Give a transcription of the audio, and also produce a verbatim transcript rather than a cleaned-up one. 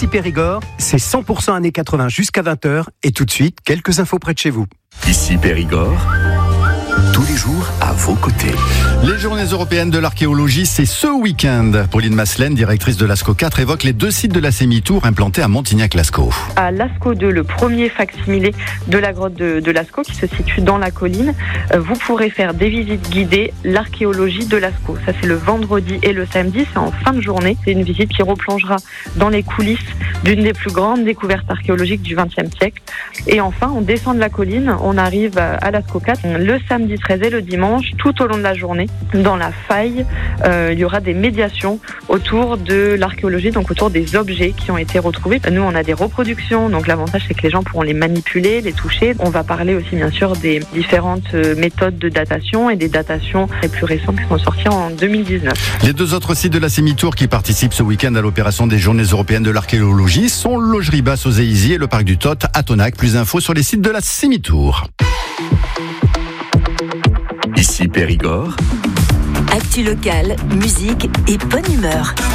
Ici Périgord, c'est cent pour cent années quatre-vingts jusqu'à vingt heures. Et tout de suite, quelques infos près de chez vous. Ici Périgord, tous les jours à vos côtés. Les journées européennes de l'archéologie, c'est ce week-end. Pauline Maslène, directrice de l'Asco quatre, évoque les deux sites de la Sémitour implantés à Montignac-Lascaux. À Lascaux deux, le premier facsimilé de la grotte de, de Lascaux qui se situe dans la colline, euh, vous pourrez faire des visites guidées, l'archéologie de Lascaux. Ça, c'est le vendredi et le samedi, c'est en fin de journée. C'est une visite qui replongera dans les coulisses d'une des plus grandes découvertes archéologiques du vingtième siècle. Et enfin, on descend de la colline, on arrive à Lascaux quatre le samedi treize et le dimanche, tout au long de la journée. Dans la faille, euh, il y aura des médiations autour de l'archéologie, donc autour des objets qui ont été retrouvés. Nous, on a des reproductions, donc l'avantage, c'est que les gens pourront les manipuler, les toucher. On va parler aussi, bien sûr, des différentes méthodes de datation et des datations les plus récentes qui sont sorties en deux mille dix-neuf. Les deux autres sites de la Sémitour qui participent ce week-end à l'opération des Journées européennes de l'archéologie sont l'Augerie Basse aux Éisies et le parc du Tot à Tonac. Plus d'infos sur les sites de la Sémitour. Ici Périgord, actu locale, musique et bonne humeur.